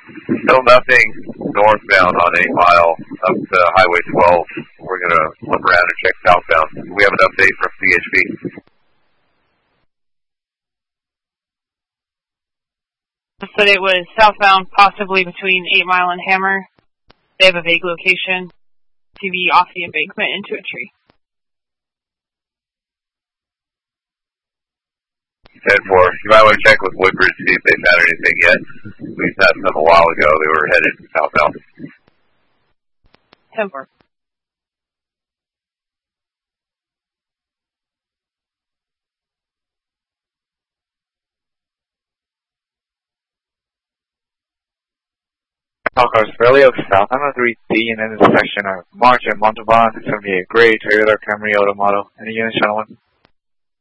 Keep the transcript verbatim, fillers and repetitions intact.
Still nothing northbound on eight mile up to Highway twelve. We're going to flip around and check southbound. Do we have an update from C H P? Said it was southbound, possibly between eight mile and Hammer. They have a vague location to be off the embankment into a tree. ten four. You might want to check with Woodbridge, see if they found anything yet. We passed them a while ago. They were headed southbound. ten four. Cars fairly oak south on a three D and intersection of March and Montalban. It's going to be a gray Toyota Camry Auto model. Any units, gentlemen?